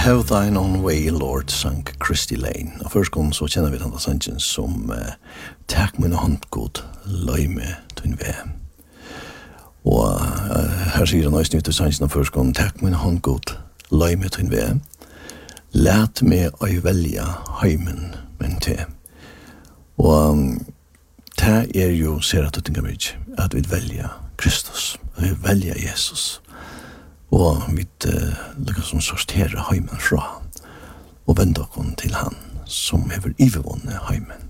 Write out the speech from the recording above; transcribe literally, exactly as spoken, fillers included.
Have Thine Own Way, Lord, sang Christy Lane. Og først gang så kjenner vi denne sangen som uh, Takk min hånd god, løy med din vei. Og uh, her sier han også nytt til sangen av først gang, Takk min hånd god, løy med din vei. Læt meg å velja heimen men te. Og um, det er jo, ser at du tenker mye, at vi velja Kristus, at vi velja Jesus. Og vi uh, lykkes som sorterer heimen fra og vende oss til han som hever ivevånne heimen.